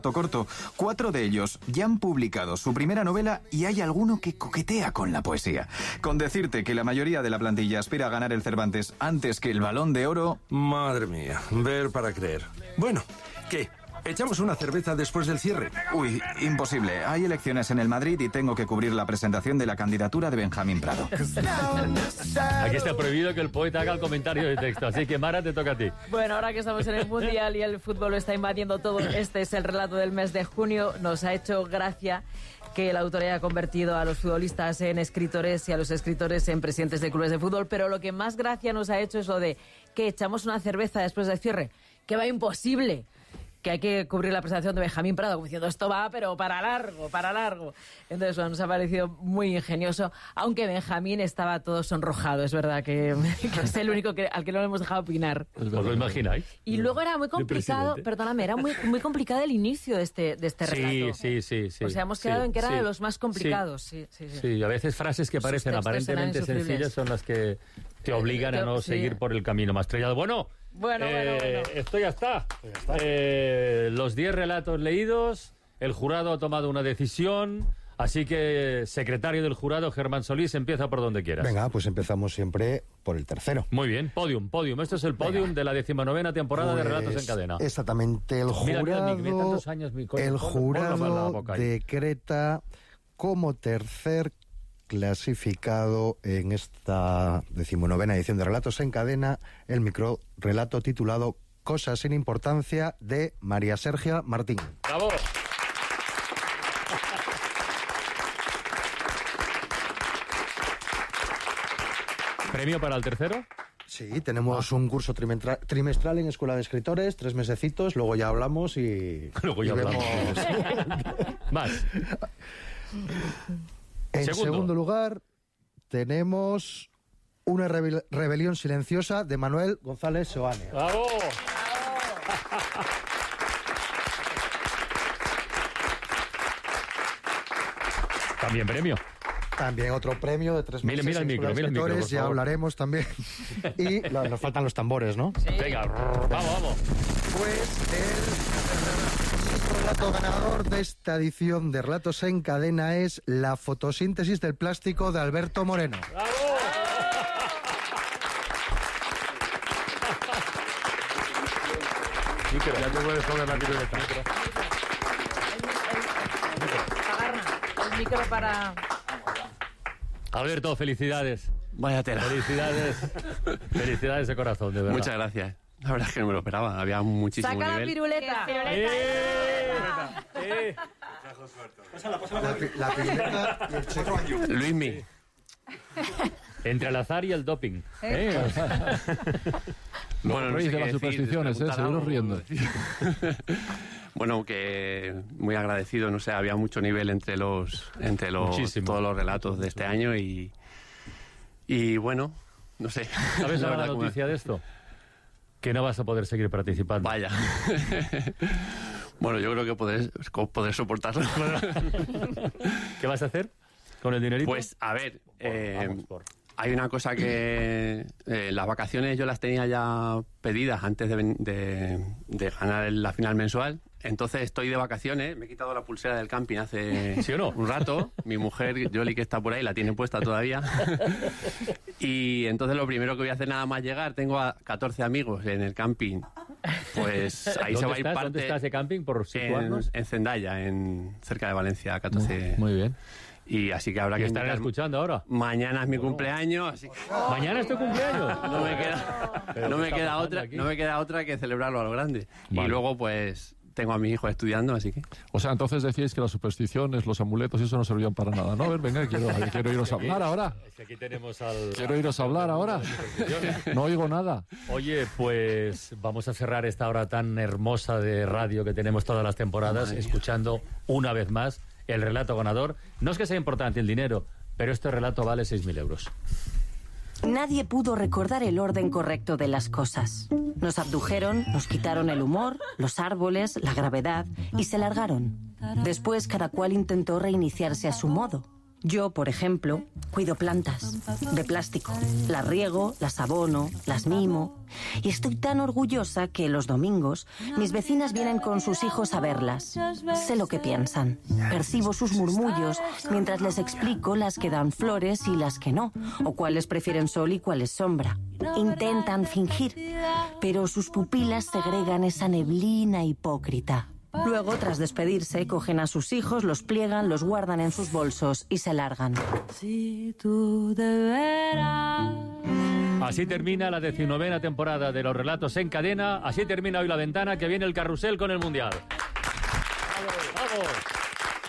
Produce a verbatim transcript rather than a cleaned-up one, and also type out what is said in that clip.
corto. Cuatro de ellos ya han publicado su primera novela y hay alguno que coquetea con la poesía. Con decirte que la mayoría de la plantilla aspira a ganar el Cervantes antes que el Balón de Oro... Madre mía, ver para creer. Bueno, ¿qué? ¿Echamos una cerveza después del cierre? Uy, imposible. Hay elecciones en el Madrid y tengo que cubrir la presentación de la candidatura de Benjamín Prado. Aquí está prohibido que el poeta haga el comentario de texto, así que Mara, te toca a ti. Bueno, ahora que estamos en el Mundial y el fútbol lo está invadiendo todo, este es el relato del mes de junio. Nos ha hecho gracia que el autor haya convertido a los futbolistas en escritores y a los escritores en presidentes de clubes de fútbol, pero lo que más gracia nos ha hecho es lo de que echamos una cerveza después del cierre. ¡Que va imposible! Que hay que cubrir la presentación de Benjamín Prado, como diciendo, esto va, pero para largo, para largo. Entonces, bueno, nos ha parecido muy ingenioso, aunque Benjamín estaba todo sonrojado, es verdad que, que es el único que, al que no le hemos dejado opinar. ¿Os lo imagináis? Y luego era muy complicado, perdóname, era muy, muy complicado el inicio de este, de este relato. Sí, sí, sí, sí. O sea, hemos quedado sí, en que era sí, de los más complicados. Sí, sí, sí. Sí, a veces frases que parecen aparentemente sencillas son las que te obligan a no sí. seguir por el camino más trillado. Bueno... Bueno, eh, bueno, bueno. Esto ya está. Ya está. Eh, los diez relatos leídos, el jurado ha tomado una decisión, así que, secretario del jurado, Germán Solís, empieza por donde quieras. Venga, pues empezamos siempre por el tercero. Muy bien, podium, podium. Esto es el podium Venga. de la decimonovena temporada pues, de Relatos en Cadena. Exactamente, el jurado, mira, mira, mira, tantos años, mi coño, el jurado ponlo, ponlo decreta como tercer clasificado en esta decimonovena edición de Relatos en Cadena el microrelato titulado Cosas sin importancia de María Sergia Martín. ¡Bravo! ¿Premio para el tercero? Sí, tenemos ah. un curso trimestral, trimestral en Escuela de Escritores, tres mesecitos, luego ya hablamos y... luego ya y hablamos. Más. En segundo. segundo lugar, tenemos Una rebel- rebelión silenciosa de Manuel González Seoane. ¡Bravo! También premio. También otro premio de tres mira, meses. Mira el micro, mira el micro, por ya favor. hablaremos también. Y no, nos faltan los tambores, ¿no? Sí. Venga, vamos, vamos. Pues el relato ganador de esta edición de Relatos en Cadena es La fotosíntesis del plástico de Alberto Moreno. ¡Bravo! Micro. Ya te puedes poner la piruleta. El micro para... Alberto, felicidades. Vaya tela. Felicidades. Felicidades de corazón, de verdad. Muchas gracias. La verdad es que no me lo esperaba. Había muchísimo Saca nivel. la piruleta. ¡Eh! ¡Eh! La, la piruleta y el cheque. Luismi. Entre el azar y el doping. ¿Eh? Bueno, no sé de qué las decir, supersticiones, ¿eh? Seguro riendo. Bueno, que muy agradecido, no sé, había mucho nivel entre los entre los Muchísimo. todos los relatos de este año y y bueno, no sé. ¿Sabes la, la la noticia de esto? Que no vas a poder seguir participando. Vaya. Bueno, yo creo que poder, poder soportarlo. ¿Qué vas a hacer con el dinerito? Pues, a ver, por, eh, vamos, por. hay una cosa que... Eh, las vacaciones yo las tenía ya pedidas antes de, de, de ganar la final mensual. Entonces estoy de vacaciones, me he quitado la pulsera del camping hace ¿Sí o no? un rato. Mi mujer, Yoli, que está por ahí, la tiene puesta todavía. Y entonces lo primero que voy a hacer nada más llegar, tengo a catorce amigos en el camping. Pues ahí se va a ir estás? parte... ¿Dónde está ese camping, por situarnos? En, en Zendaya, en, cerca de Valencia, catorce... Muy bien. Y así que habrá ¿Y que... estarán invitar... escuchando ahora? Mañana es mi cumpleaños, así que... ¿Mañana es tu cumpleaños? No me queda, ¿Pero no qué me está queda pasando otra, aquí? no me queda otra que celebrarlo a lo grande. Vale. Y luego, pues, tengo a mi hijo estudiando, así que... O sea, entonces decíais que las supersticiones, los amuletos, eso no servían para nada, ¿no? A ver, venga, quiero, quiero iros a hablar ahora. Es que aquí tenemos al... Quiero iros a hablar ahora. No oigo nada. Oye, pues vamos a cerrar esta hora tan hermosa de radio que tenemos todas las temporadas, Madre escuchando una vez más el relato ganador. No es que sea importante el dinero, pero este relato vale seis mil euros. Nadie pudo recordar el orden correcto de las cosas. Nos abdujeron, nos quitaron el humor, los árboles, la gravedad y se largaron. Después cada cual intentó reiniciarse a su modo. Yo, por ejemplo, cuido plantas de plástico. Las riego, las abono, las mimo. Y estoy tan orgullosa que los domingos mis vecinas vienen con sus hijos a verlas. Sé lo que piensan. Percibo sus murmullos mientras les explico las que dan flores y las que no, o cuáles prefieren sol y cuáles sombra. Intentan fingir, pero sus pupilas segregan esa neblina hipócrita. Luego, tras despedirse, cogen a sus hijos, los pliegan, los guardan en sus bolsos y se largan. Así termina la decimonovena temporada de Los Relatos en Cadena. Así termina hoy La Ventana, que viene el carrusel con el Mundial. ¡Vamos, vamos!